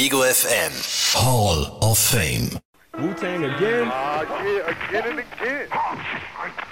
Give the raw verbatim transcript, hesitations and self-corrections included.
Eagle F M Hall of Fame. Wu-Tang again? Ah, uh, yeah, again and again.